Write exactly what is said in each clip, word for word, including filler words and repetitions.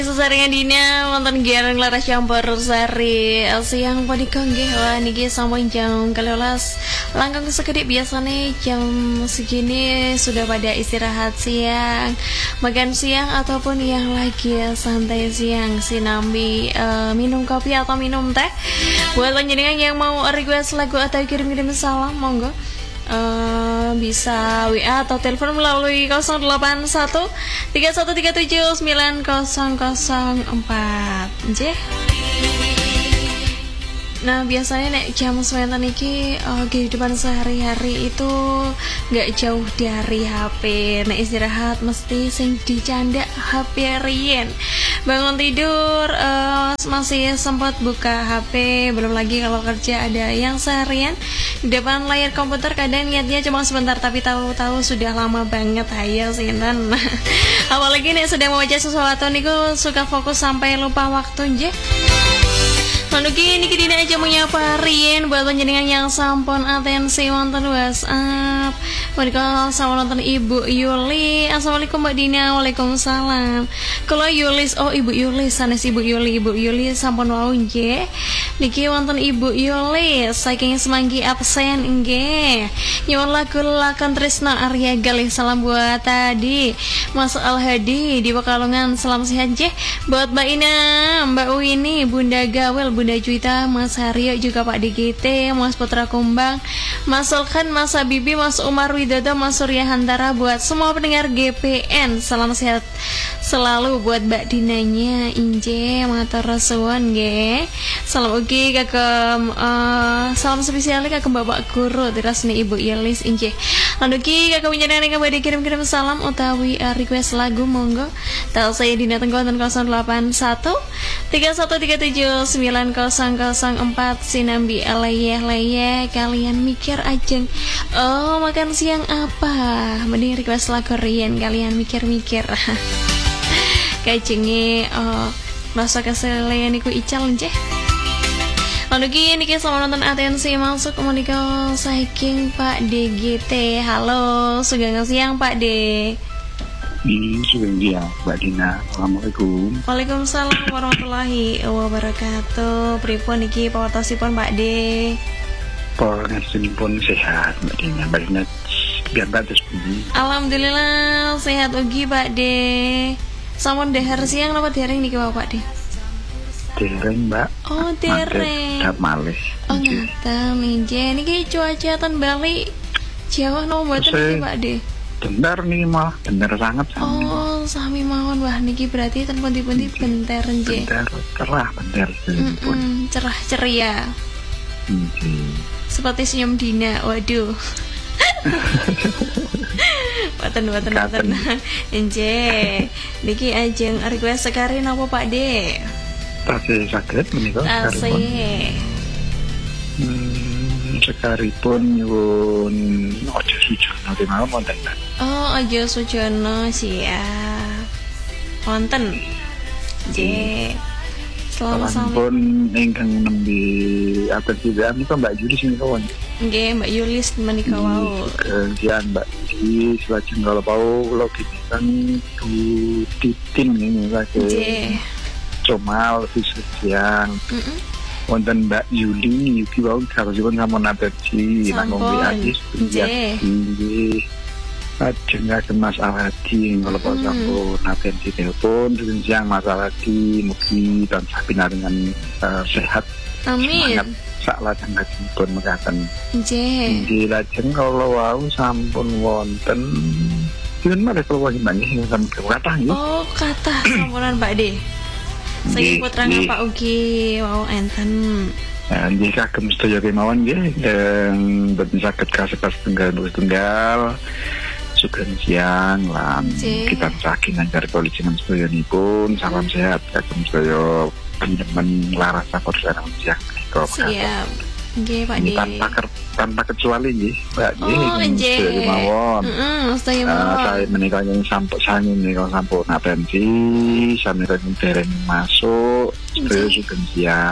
Sesarengan dina wonten giaran laras campur sari siang panika nggih wah niki sampun jam kaliolas langkung sekedhik biasane jam segini sudah pada istirahat siang, makan siang ataupun yang lagi santai siang sinambi uh, minum kopi atau minum teh. Buat panjenengan yang mau request lagu atau kirim-kirim salam monggo. Uh, bisa W A atau telepon melalui nol delapan satu tiga satu tiga tujuh sembilan nol nol empat. Nggih. Nah biasanya nek jam sembilan iki uh, kehidupan sehari-hari itu nggak jauh dari H P. Nek istirahat mesti sing dicanda H P rien. Bangun tidur uh, masih sempat buka H P. Belum lagi kalau kerja ada yang seharian di depan layar komputer, kadang niatnya cuma sebentar tapi tahu-tahu sudah lama banget hayal sinten. Apalagi nek sedang membaca sesuatu niku suka fokus sampai lupa waktu nggih. Manuki niki dina aja menyapa Rien buat panjenengan yang sampun atensi wonten WhatsApp. Menika sama nonton Ibu Yuli. Assalamualaikum Mbak Dina. Waalaikumsalam. Kalau Yulis, oh Ibu Yulis, sanes Ibu Yuli, Ibu Yuli sampun wau nggih. Niki wonten Ibu Yulis saking semanggi absen nggih. Nyuwun lagu lakon Trisna Arya Galih, salam buat tadi Mas Al Hadi di Pekalongan, salam sehat nggih. Buat Mbak Ina, Mbak Wini, Bunda Gawel, Bunda Juwita, Mas Haryo, juga Pak D G T, Mas Putra Kumbang, Mas Sulkan, Mas Habibi, Mas Umar Widodo, Mas Surya Hantara, buat semua pendengar G P N, salam sehat selalu buat Mbak Dinanya, Inje, matur suwun nggih. Salam ugi kagem uh, salam spesial kagem Bapak Guru dirasni Ibu Yelis Inje. Lan ugi kagem panjenengan ingkang badhe kirim-kirim salam utawi uh, request lagu monggo. Tel saya Dina Tenggo nol delapan satu tiga satu tiga tujuh sembilan nol nol empat sinambi leyeh-leyeh kalian mikir ajeng oh makan siang apa, mending request lagu Rien kalian mikir-mikir. Kajenge oh rasa keselean iku ical nggih. Lalu gini niki sama nonton atensi masuk komunikasi saking Pak D G T. Halo, sugeng siang Pak D. Hmm, sugeng siang Mbak Dina. Assalamualaikum. Waalaikumsalam warahmatullahi wabarakatuh. Pripun niki pawartosipun Pak D? Pawartosinipun sehat Mbak Dina. Mbak Dina biar batas bunyi. Alhamdulillah sehat ugi Pak D. Sampun dahar siang napa dereng niki Pak D? Dereng Mbak. Oh dereng. Dap malih. Oh ngaten nggih. Niki cuaca ten Bali Jawa no mboten niki Pak D? Bener nih malah bener sangat sami. Oh sami mawon, wah niki berarti ten pundi-pundi benter nggih. Benter cerah bener pun. Cerah ceria. Nggih. Seperti senyum Dina. Waduh. Waten waten waten. Nggih. Niki ajeng request sekali napa Pak D? Tasih saged menika tasih. Hmm, sekaripun nyuwun aja sujono kemawon wonten. Oh, aja sujono siap. Wonten. Nggih. Selamat pun ingkang nembe atensi menika Mbak Julis menika wonten. Nggih, Mbak Yulis menika wau. Kemudian Mbak Julis lajeng kalau mau kula kitan du titin ini lagi. Nggih. Comal siang. Heeh. Wonten Mbak Yuli iki wau karosipun sampun atensi nanggung W A nggih. Ajeng ngajeng Mas Aladi kalau mm. sampun atensi telepon terus siang Mas Aladi mugi tansah pinaringan uh, sehat. Amin. Sak lajeng pun mekaten. Nggih. Nggih lajeng kalau wau sampun wonten pinten mare kalau wau nggih sampun kathah nggih. Oh, kathah sampunan Pak D. Saking putranya Pak Ugi wau enten. Nggih kagem sedaya kemawon nggih dan boten saged kasebat tunggal tunggal. Sugeng siang lan kita saking anjar kolijengan sedayanipun salam sehat kagem sedaya panjenengan laras sapor sareng siang menika. Siap. Nggih Pak D. Tanpa tanpa kecuali nggih Mbak nggih. Oh nggih. Kemawon. Heeh, sedaya mawon. Saya menika yang sampun sange menika sampun atensi sami dereng masuk sedaya sugeng siang.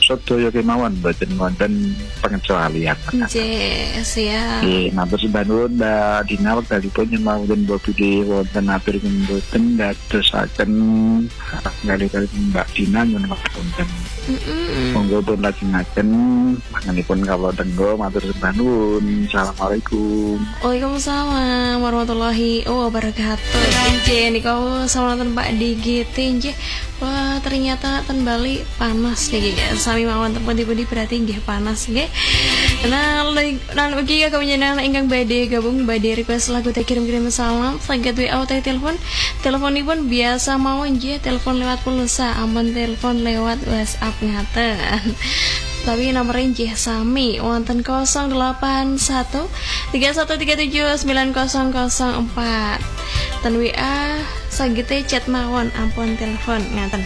sedaya kemawon boten wonten pengecualian. Nggih, siap. Nggih, matur nuwun Mbak Dina wektalipun nyemaun boten wonten atur boten dadosaken kali-kali Mbak Dina nyuwun wonten. Heeh. Monggo pun lajengaken panjenenganipun kawula tenggo matur nuwun. Assalamualaikum. Waalaikumsalam warahmatullahi wabarakatuh. Nggih niku sawanten Pak D G T nggih. Wah, ternyata ten Bali panas nih ya. Sami mawon pundi-pundi berarti nggih panas nggih. Nah, lan ugi kapanjenengan ingkang badhe gabung badhe request lagu teh kirim-kirim salam saged W A utawi telepon. Teleponipun biasa mawon nggih, telepon lewat pulsa, ampun telepon lewat WhatsApp ngaten. Tapi nomor nggih sami wonten nol delapan satu tiga satu tiga tujuh sembilan nol nol empat. Ten W A saged chat mawon ampun telepon ngaten.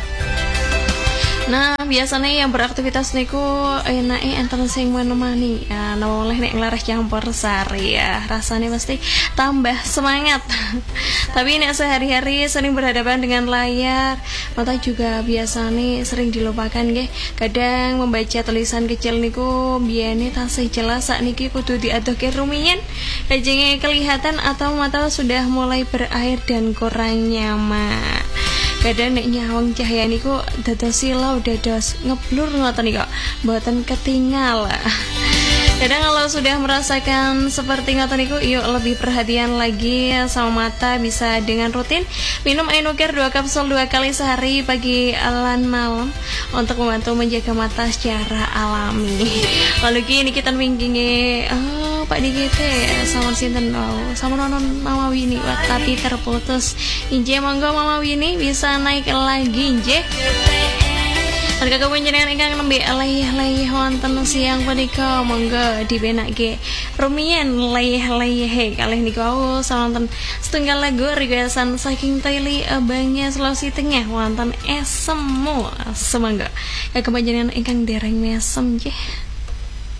Nah, biasanya yang beraktivitas niku enake enten sing menemani. Ya, oleh nek nglareh campur sari ya, rasanya pasti tambah semangat. Tapi nek sehari-hari sering berhadapan dengan layar, mata juga biasanya sering dilupakan nggih. Kadang membaca tulisan kecil niku biyene tasih jelas sakniki kudu diadohke rumiyin. Lajenge kelihatan atau mata sudah mulai berair dan kurang nyaman. Kadang nek nyawang cahaya niku dados silau dados ngeblur ngoten niku mboten ketinggal. Kadang kalau sudah merasakan seperti ngoten niku yuk lebih perhatian lagi sama mata, bisa dengan rutin minum Ainukir dua kapsul dua kali sehari pagi lan malam untuk membantu menjaga mata secara alami. Lalu gini kita winginge oh Pak D G T sama sinten oh sama nonon Mama Wini wah, tapi terputus. Inje monggo Mama Wini bisa naik lagi inje. Harga kepanjenengan ingkang nembe leyeh-leyeh wonten siang punika monggo dibenake rumiyin leyeh-leyeh kalih niku wonten setunggal lagu requestan saking Taili Abangnya Sulawesi Tengah wonten esemu semangga. Kepanjenengan ingkang dereng mesem nggih.